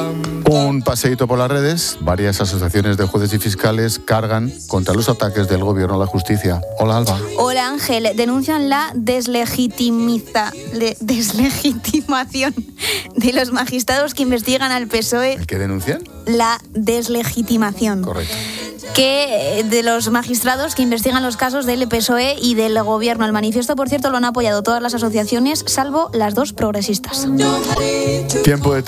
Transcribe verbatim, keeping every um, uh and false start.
Un paseíto por las redes. Varias asociaciones de jueces y fiscales cargan contra los ataques del gobierno a la justicia. Hola, Alba. Hola, Ángel. Denuncian la deslegitimiza, le, deslegitimación de los magistrados que investigan al P S O E. ¿El qué denuncian? La deslegitimación. Correcto. Que de los magistrados que investigan los casos del P S O E y del gobierno. El manifiesto, por cierto, lo han apoyado todas las asociaciones, salvo las dos progresistas. Tiempo de